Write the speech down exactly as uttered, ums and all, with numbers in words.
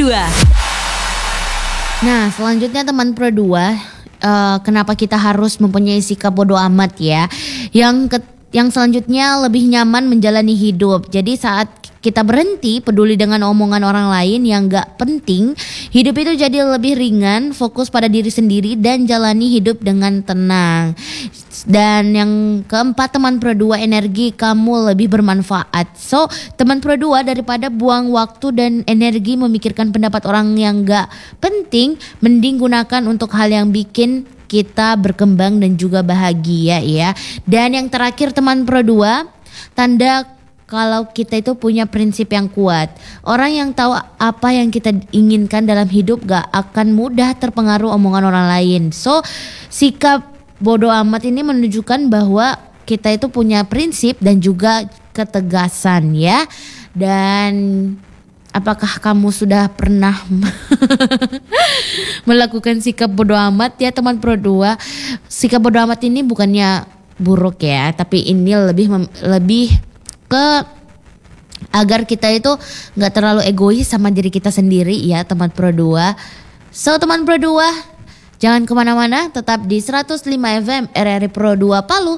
dua. Nah, selanjutnya teman Pro dua, uh, kenapa kita harus mempunyai sikap bodo amat ya? Yang ke, yang selanjutnya lebih nyaman menjalani hidup. Jadi saat kita berhenti peduli dengan omongan orang lain yang gak penting, hidup itu jadi lebih ringan, fokus pada diri sendiri dan jalani hidup dengan tenang. Dan yang keempat, teman Pro dua, energi kamu lebih bermanfaat. So, teman Pro dua, daripada buang waktu dan energi memikirkan pendapat orang yang gak penting, mending gunakan untuk hal yang bikin kita berkembang dan juga bahagia ya. Dan yang terakhir teman Pro dua, tanda kalau kita itu punya prinsip yang kuat. Orang yang tahu apa yang kita inginkan dalam hidup gak akan mudah terpengaruh omongan orang lain. So, sikap bodo amat ini menunjukkan bahwa kita itu punya prinsip dan juga ketegasan ya. Dan apakah kamu sudah pernah melakukan sikap bodo amat ya teman Pro dua? Sikap bodo amat ini bukannya buruk ya, tapi ini lebih mem- lebih ke agar kita itu gak terlalu egois sama diri kita sendiri ya teman Pro dua. So teman Pro dua, jangan kemana-mana, tetap di seratus lima F M R R I Pro dua Palu,